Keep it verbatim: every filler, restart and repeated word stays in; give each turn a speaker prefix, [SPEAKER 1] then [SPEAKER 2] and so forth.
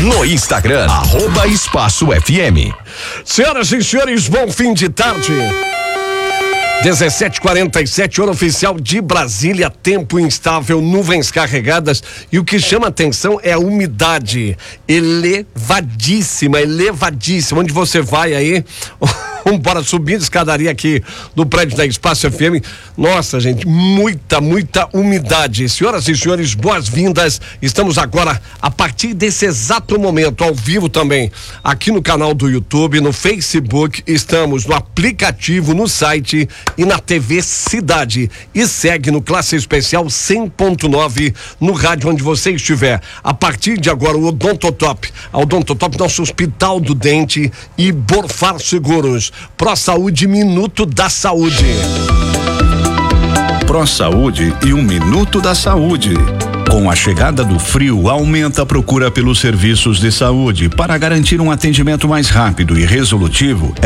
[SPEAKER 1] no Instagram, arroba Espaço F M.
[SPEAKER 2] Senhoras e senhores, bom fim de tarde. dezessete e quarenta e sete, hora oficial de Brasília, tempo instável, nuvens carregadas, e o que chama atenção é a umidade elevadíssima, elevadíssima. Onde você vai aí, vamos embora subir a escadaria aqui do prédio da Espaço F M. Nossa, gente, muita, muita umidade. Senhoras e senhores, boas-vindas. Estamos agora, a partir desse exato momento, ao vivo também, aqui no canal do YouTube, no Facebook, estamos no aplicativo, no site e na T V Cidade. E segue no Classe Especial cem ponto nove no rádio onde você estiver. A partir de agora, o Odontotop. A Odontotop, nosso Hospital do Dente e Borfar Seguros. Pro Saúde, Minuto da Saúde.
[SPEAKER 3] Pro Saúde e um Minuto da Saúde. Com a chegada do frio, aumenta a procura pelos serviços de saúde. Para garantir um atendimento mais rápido e resolutivo,